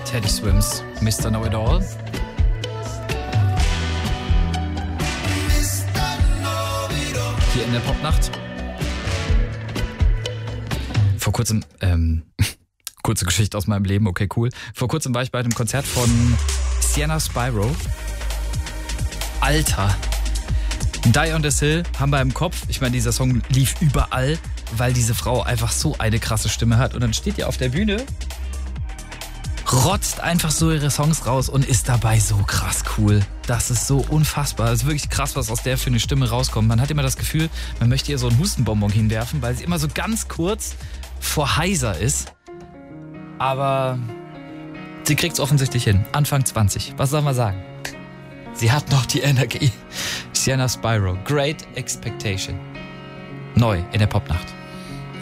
Teddy Swims, Mr. Know-It-All. Hier in der Popnacht. Vor kurzem, kurze Geschichte aus meinem Leben, okay, cool. Vor kurzem war ich bei einem Konzert von Sienna Spyro. Alter. Die on the Hill haben wir im Kopf. Ich meine, dieser Song lief überall, weil diese Frau einfach so eine krasse Stimme hat. Und dann steht ihr auf der Bühne, rotzt einfach so ihre Songs raus und ist dabei so krass cool. Das ist so unfassbar. Das ist wirklich krass, was aus der für eine Stimme rauskommt. Man hat immer das Gefühl, man möchte ihr so einen Hustenbonbon hinwerfen, weil sie immer so ganz kurz vor heiser ist. Aber sie kriegt es offensichtlich hin. Anfang 20. Was soll man sagen? Sie hat noch die Energie. Sienna Spyro, Great Expectation. Neu in der Popnacht.